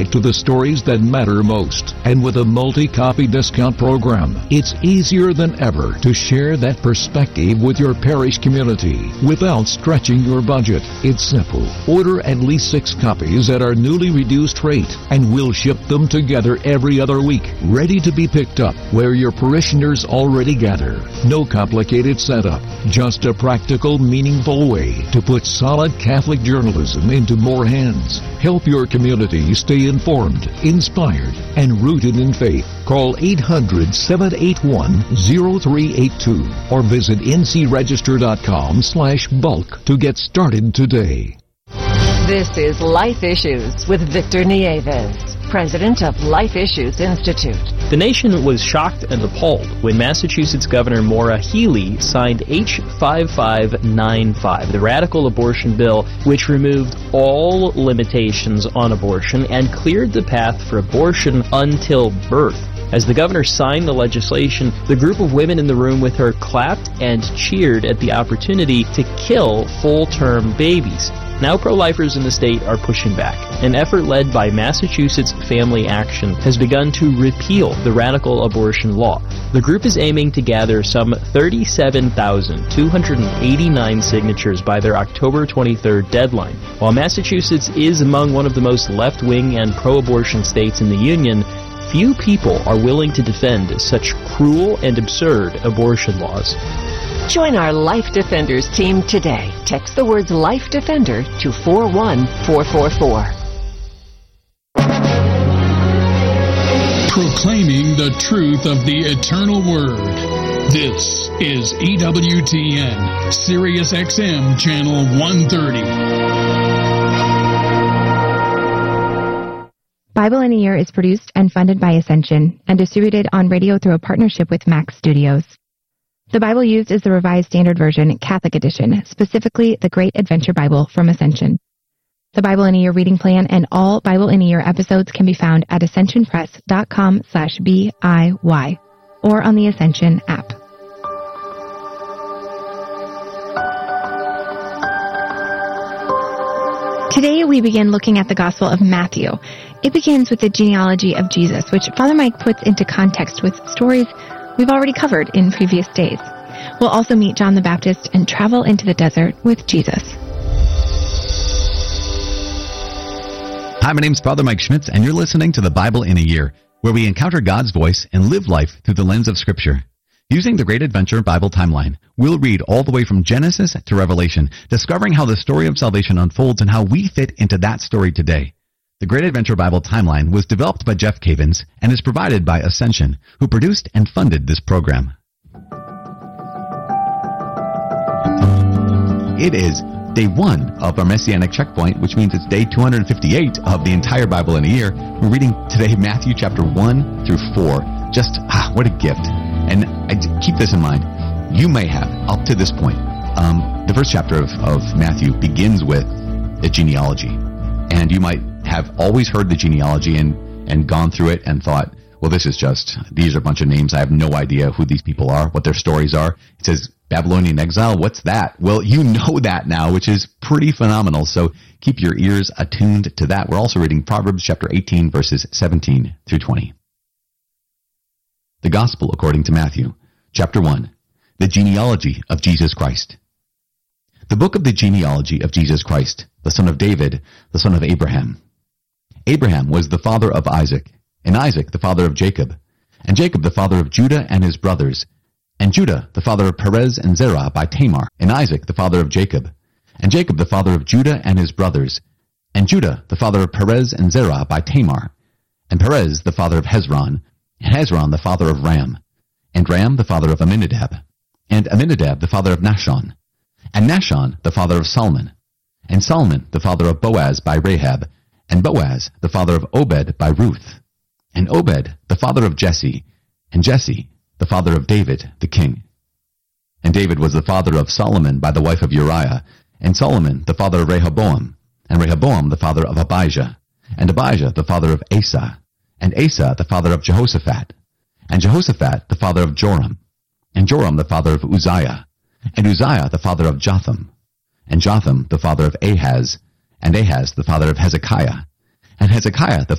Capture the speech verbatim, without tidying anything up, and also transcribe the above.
insight to the stories that matter most. And with a multi-copy discount program, it's easier than ever to share that perspective with your parish community without stretching your budget. It's simple. Order at least six copies at our newly reduced rate, and we'll ship them together every other week, ready to be picked up where your parishioners already gather. No complicated setup, just a practical, meaningful way to put solid Catholic journalism into more hands. Help your community stay informed, inspired, and rooted in faith. Call eight hundred, seven eight one, zero three eight two or visit ncregister.com slash bulk to get started today. This is Life Issues with Victor Nieves, president of Life Issues Institute. The nation was shocked and appalled when Massachusetts Governor Maura Healey signed H five five nine five, the radical abortion bill, which removed all limitations on abortion and cleared the path for abortion until birth. As the governor signed the legislation, the group of women in the room with her clapped and cheered at the opportunity to kill full-term babies. Now pro-lifers in the state are pushing back. An effort led by Massachusetts Family Action has begun to repeal the radical abortion law. The group is aiming to gather some thirty-seven thousand two hundred eighty-nine signatures by their October twenty-third deadline. While Massachusetts is among one of the most left-wing and pro-abortion states in the Union, few people are willing to defend such cruel and absurd abortion laws. Join our Life Defenders team today. Text the words Life Defender to four one four four four. Proclaiming the truth of the eternal word. This is E W T N, Sirius X M, Channel one thirty. Bible in a Year is produced and funded by Ascension and distributed on radio through a partnership with Max Studios. The Bible used is the Revised Standard Version, Catholic Edition, specifically the Great Adventure Bible from Ascension. The Bible in a Year reading plan and all Bible in a Year episodes can be found at ascensionpress.com slash B-I-Y or on the Ascension app. Today we begin looking at the Gospel of Matthew. It begins with the genealogy of Jesus, which Father Mike puts into context with stories we've already covered in previous days. We'll also meet John the Baptist and travel into the desert with Jesus. Hi, my name's Father Mike Schmitz, and you're listening to the Bible in a Year, where we encounter God's voice and live life through the lens of Scripture. Using the Great Adventure Bible Timeline, we'll read all the way from Genesis to Revelation, discovering how the story of salvation unfolds and how we fit into that story today. The Great Adventure Bible Timeline was developed by Jeff Cavins and is provided by Ascension, who produced and funded this program. It is day one of our Messianic Checkpoint, which means it's day two hundred fifty-eight of the entire Bible in a Year. We're reading today Matthew chapter one through four. Just, ah, what a gift. And I, keep this in mind. You may have, up to this point, um, the first chapter of, of Matthew begins with a genealogy. And you might have always heard the genealogy and, and gone through it and thought, well, this is just, these are a bunch of names. I have no idea who these people are, what their stories are. It says Babylonian exile. What's that? Well, you know that now, which is pretty phenomenal. So keep your ears attuned to that. We're also reading Proverbs chapter eighteen, verses seventeen through twenty. The Gospel according to Matthew, chapter one, the genealogy of Jesus Christ. The book of the genealogy of Jesus Christ, the son of David, the son of Abraham. Abraham was the father of Isaac, and Isaac the father of Jacob, and Jacob the father of Judah and his brothers, and Judah the father of Perez and Zerah by Tamar, and Isaac the father of Jacob, and Jacob the father of Judah and his brothers, and Judah the father of Perez and Zerah by Tamar, and Perez the father of Hezron, and Hezron the father of Ram, and Ram the father of Amminadab, and Amminadab the father of Nahshon, and Nahshon the father of Salmon, and Salmon the father of Boaz by Rahab, and Boaz the father of Obed by Ruth, and Obed the father of Jesse, and Jesse the father of David the king. And David was the father of Solomon by the wife of Uriah, and Solomon the father of Rehoboam, and Rehoboam the father of Abijah, and Abijah the father of Asa, and Asa the father of Jehoshaphat, and Jehoshaphat the father of Joram, and Joram the father of Uzziah, and Uzziah the father of Jotham, and Jotham the father of Ahaz, and Ahaz the father of Hezekiah, and Hezekiah the